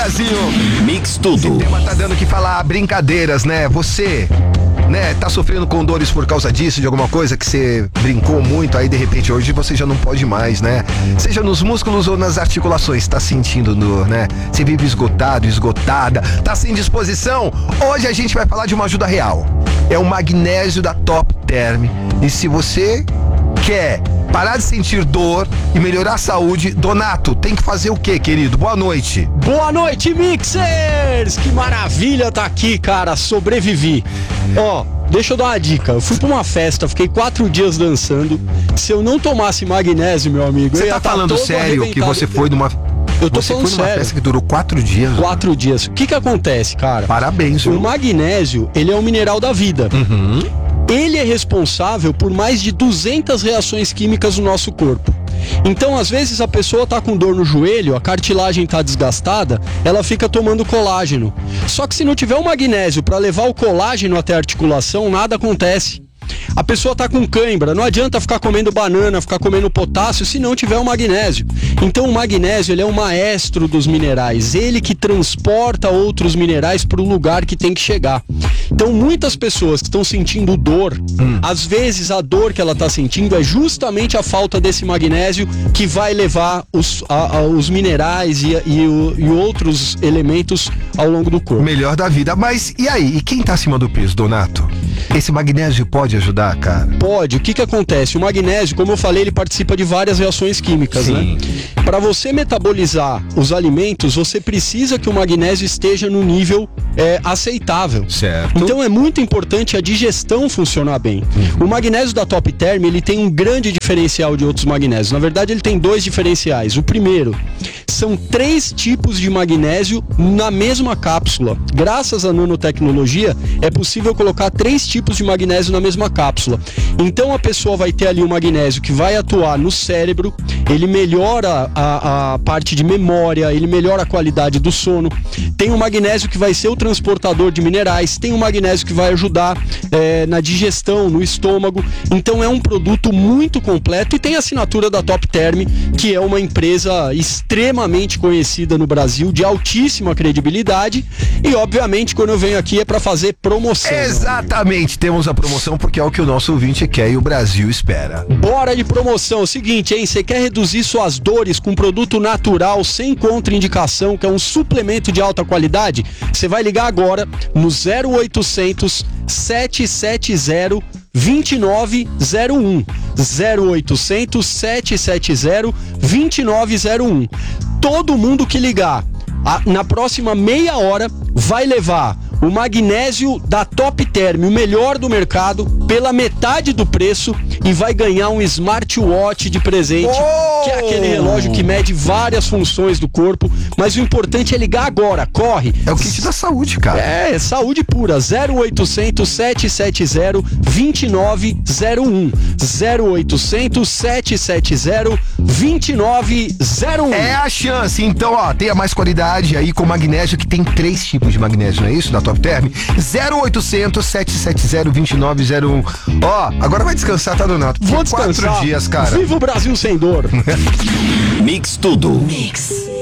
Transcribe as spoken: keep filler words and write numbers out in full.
Brasil. Mix Tudo. Esse tema tá dando o que falar, brincadeiras, né? Você, né, tá sofrendo com dores por causa disso, de alguma coisa que você brincou muito, aí de repente hoje você já não pode mais, né? Seja nos músculos ou nas articulações, tá sentindo dor, né? Você vive esgotado, esgotada, tá sem disposição? Hoje a gente vai falar de uma ajuda real. É o magnésio da Top Term. E se você quer parar de sentir dor e melhorar a saúde, Donato, tem que fazer o quê, querido? Boa noite. Boa noite, Mixers! Que maravilha tá aqui, cara. Sobrevivi. Ó, deixa eu dar uma dica. Eu fui pra uma festa, fiquei quatro dias dançando. Se eu não tomasse magnésio, meu amigo, Você eu ia tá tá falando todo sério que arrebentado. você foi numa... Eu tô Você falando foi numa sério. festa que durou quatro dias? Quatro dias. O que que acontece, cara? Parabéns, viu? O magnésio, ele é um mineral da vida. Uhum. Ele é responsável por mais de duzentas reações químicas no nosso corpo. Então, às vezes, a pessoa tá com dor no joelho, a cartilagem tá desgastada, ela fica tomando colágeno. Só que se não tiver o magnésio para levar o colágeno até a articulação, nada acontece. A pessoa tá com cãibra, não adianta ficar comendo banana, ficar comendo potássio se não tiver o magnésio. Então o magnésio, ele é o maestro dos minerais, ele que transporta outros minerais para o lugar que tem que chegar. Então muitas pessoas que estão sentindo dor, hum. às vezes a dor que ela tá sentindo é justamente a falta desse magnésio que vai levar os, a, a, os minerais e, e, o, e outros elementos ao longo do corpo. Melhor da vida. Mas e aí? E quem tá acima do peso, Donato? Esse magnésio pode ajudar, cara? Pode. O que que acontece? O magnésio, como eu falei, ele participa de várias reações químicas, Sim. né? Para você metabolizar os alimentos, você precisa que o magnésio esteja no nível é, aceitável. Certo. Então é muito importante a digestão funcionar bem. Uhum. O magnésio da Top Term, ele tem um grande diferencial de outros magnésios. Na verdade, ele tem dois diferenciais. O primeiro, são três tipos de magnésio na mesma cápsula. Graças à nanotecnologia, é possível colocar três tipos de magnésio na mesma cápsula. Então a pessoa vai ter ali um magnésio que vai atuar no cérebro, ele melhora a, a parte de memória, ele melhora a qualidade do sono. Tem o magnésio que vai ser o transportador de minerais, tem o magnésio que vai ajudar é, na digestão, no estômago. Então é um produto muito completo e tem a assinatura da Top Term, que é uma empresa extremamente conhecida no Brasil, de altíssima credibilidade. E obviamente quando eu venho aqui é para fazer promoção. Exatamente, temos a promoção porque é o que o nosso ouvinte quer e o Brasil espera. Bora de promoção. É o seguinte, hein? Você quer reduzir suas dores com produto natural, sem contraindicação, que é um suplemento de alta qualidade? Você vai ligar agora no zero oitocentos, sete sete zero, dois nove zero um. zero oitocentos, sete sete zero, dois nove zero um. Todo mundo que ligar a, na próxima meia hora vai levar o magnésio da Top Term, o melhor do mercado, pela metade do preço, e vai ganhar um smartwatch de presente, oh! que é aquele relógio que mede várias funções do corpo. Mas o importante é ligar agora, corre. É o kit da saúde, cara. É, saúde pura. zero oitocentos, sete sete zero, dois nove zero um. zero oitocentos, sete sete zero, dois nove zero um. É a chance. Então, ó, tenha mais qualidade aí com magnésio, que tem três tipos de magnésio, não é isso? Da Top Term. zero oitocentos, sete sete zero, dois nove zero um. Ó, agora vai descansar, tá, Donato? Vou descansar. Quatro dias, cara. Viva o Brasil sem dor. Mix Tudo. Mix.